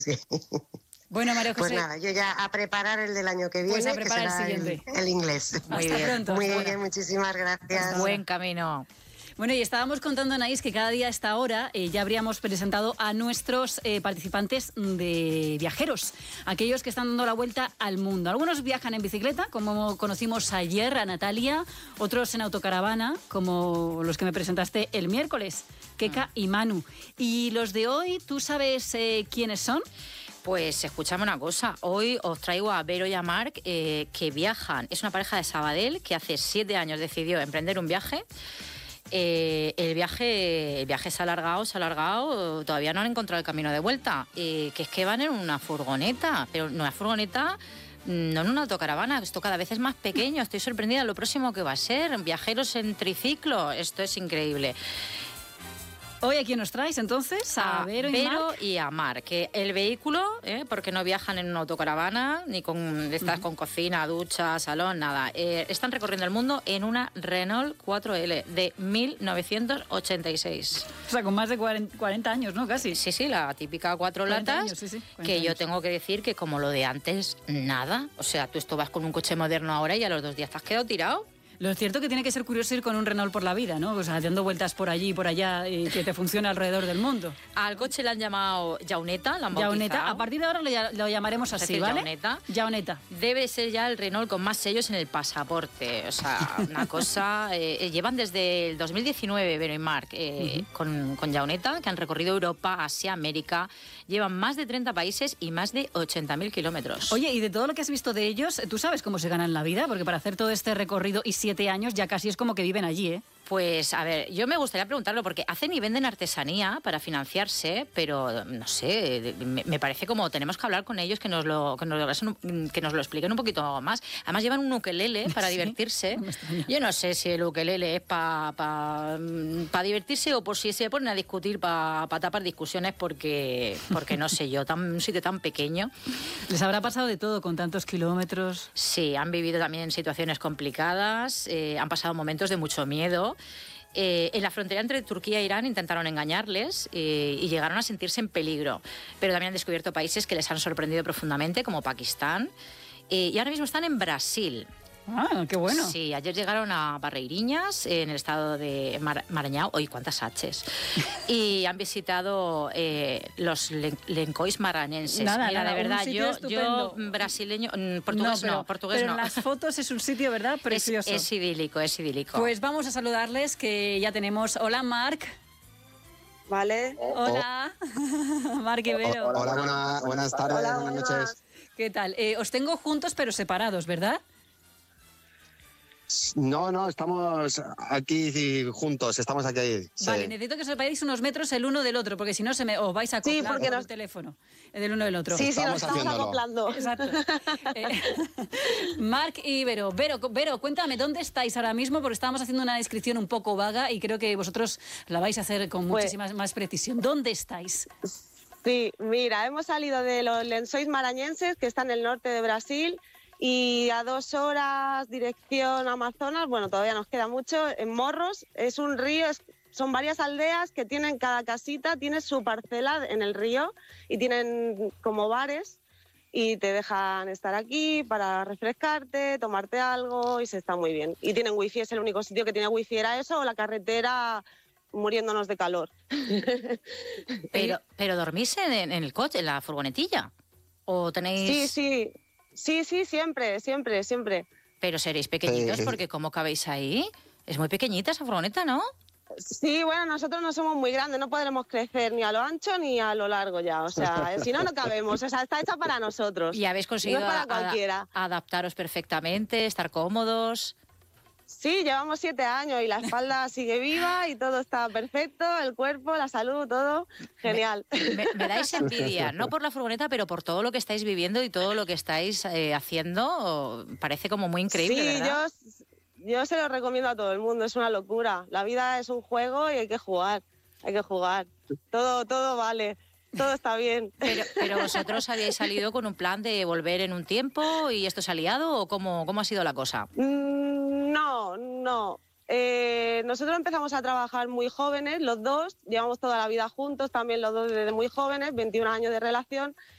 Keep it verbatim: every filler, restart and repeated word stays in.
sí. Bueno, María José. Pues nada, yo ya a preparar el del año que viene, pues a que preparar será el siguiente. El, el inglés. Muy Hasta bien. Pronto. Muy Hasta bien, ahora. muchísimas gracias. Buen camino. Bueno, y estábamos contando, Anaís, que cada día a esta hora eh, ya habríamos presentado a nuestros eh, participantes de viajeros, aquellos que están dando la vuelta al mundo. Algunos viajan en bicicleta, como conocimos ayer a Natalia, otros en autocaravana, como los que me presentaste el miércoles, Keka y Manu. Y los de hoy, ¿tú sabes eh, quiénes son? Pues escuchame una cosa, hoy os traigo a Vero y a Marc, eh, que viajan. Es una pareja de Sabadell que hace siete años decidió emprender un viaje. Eh, el viaje el viaje se ha alargado, se ha alargado, todavía no han encontrado el camino de vuelta, eh, que es que van en una furgoneta, pero una furgoneta, no en una autocaravana, esto cada vez es más pequeño, estoy sorprendida de lo próximo que va a ser, viajeros en triciclo, esto es increíble. Hoy a quién nos traes entonces, a, a Vero y, Vero Marc? y a Marc, que el vehículo, eh, porque no viajan en una autocaravana, ni con estas uh-huh. con cocina, ducha, salón, nada. Eh, están recorriendo el mundo en una Renault cuatro L de mil novecientos ochenta y seis. O sea, con más de cuarenta años, ¿no? Casi. Sí, sí, la típica cuatro latas, años, sí, sí, que años. Yo tengo que decir que como lo de antes, nada. O sea, tú esto vas con un coche moderno ahora y a los dos días te has quedado tirado. Lo cierto es que tiene que ser curioso ir con un Renault por la vida, ¿no? O sea, dando vueltas por allí y por allá y que te funcione alrededor del mundo. Al coche le han llamado Yauneta, la han bautizado. Yauneta, a partir de ahora lo, lo llamaremos así, ¿vale? Yauneta. Yauneta. Debe ser ya el Renault con más sellos en el pasaporte. O sea, una cosa... Eh, llevan desde el dos mil diecinueve, Vero y Marc, eh, uh-huh. con, con Yauneta, que han recorrido Europa, Asia, América. Llevan más de treinta países y más de ochenta mil kilómetros. Oye, y de todo lo que has visto de ellos, ¿tú sabes cómo se ganan la vida? Porque para hacer todo este recorrido y siete años ya casi es como que viven allí, ¿eh? Pues, a ver, yo me gustaría preguntarlo porque hacen y venden artesanía para financiarse, pero, no sé, me, me parece como tenemos que hablar con ellos, que nos lo que nos lo, que nos lo expliquen un poquito más. Además llevan un ukelele para ¿Sí? divertirse. No yo no sé si el ukelele es para pa, pa divertirse o por si se ponen a discutir para pa tapar discusiones porque, porque no sé yo, tan, un sitio tan pequeño. ¿Les habrá pasado de todo con tantos kilómetros? Sí, han vivido también situaciones complicadas, eh, han pasado momentos de mucho miedo. Eh, en la frontera entre Turquía e Irán intentaron engañarles eh, y llegaron a sentirse en peligro, pero también han descubierto países que les han sorprendido profundamente, como Pakistán, eh, y ahora mismo están en Brasil. Ah, qué bueno. Sí, ayer llegaron a Barreiriñas, en el estado de Mar- Maranhão. Uy, cuántas H's. Y han visitado eh, los len- lencois maranhenses. Nada, Mira, nada, de verdad, yo, yo estupendo. brasileño, portugués no, pero, no portugués pero no. en las fotos es un sitio, ¿verdad? Precioso. Es, es idílico, es idílico. Pues vamos a saludarles, que ya tenemos. Hola, Marc. Vale. Hola, Marc y Vero. Hola, hola buena, buenas tardes, Hola, buenas hola. noches. ¿Qué tal? Eh, os tengo juntos pero separados, ¿verdad? No, no, estamos aquí juntos, estamos aquí. Sí. Vale, necesito que os separéis unos metros el uno del otro, porque si no se me, os vais a acoplar Sí, porque con nos... el teléfono del uno del otro. Sí, sí, nos Estamos estamos haciéndolo. acoplando. Exacto. Eh, Marc y Vero. Vero, Vero, cuéntame, ¿dónde estáis ahora mismo? Porque estábamos haciendo una descripción un poco vaga y creo que vosotros la vais a hacer con Pues- muchísima más precisión. ¿Dónde estáis? Sí, mira, hemos salido de los lençóis maranhenses, que está en el norte de Brasil, y a dos horas dirección Amazonas, bueno, todavía nos queda mucho, en Morros. Es un río, es- son varias aldeas que tienen, cada casita tiene su parcela en el río y tienen como bares y te dejan estar aquí para refrescarte, tomarte algo y se está muy bien. Y tienen wifi, es el único sitio que tiene wifi, era eso, o la carretera muriéndonos de calor. Pero, pero ¿dormís en, en el coche, en la furgonetilla? ¿O tenéis...? Sí, sí, sí, sí, siempre, siempre, siempre. Pero seréis pequeñitos, Sí. porque ¿cómo cabéis ahí? Es muy pequeñita esa furgoneta, ¿no? Sí, bueno, nosotros no somos muy grandes, no podremos crecer ni a lo ancho ni a lo largo ya, o sea, si no, no cabemos, o sea, está hecha para nosotros. Y habéis conseguido No es para a- cualquiera. a- adaptaros perfectamente, estar cómodos. Sí, llevamos siete años y la espalda sigue viva y todo está perfecto, el cuerpo, la salud, todo genial. Me, me dais envidia, no por la furgoneta, pero por todo lo que estáis viviendo y todo lo que estáis eh, haciendo. Parece como muy increíble, Sí, ¿verdad? yo, yo se lo recomiendo a todo el mundo, es una locura. La vida es un juego y hay que jugar, hay que jugar. Todo, todo vale, todo está bien. Pero, pero vosotros habíais salido con un plan de volver en un tiempo y esto se ha liado, ¿o cómo, cómo ha sido la cosa? Mm, No, no. Eh, nosotros empezamos a trabajar muy jóvenes, los dos, llevamos toda la vida juntos, también los dos desde muy jóvenes, veintiún años de relación,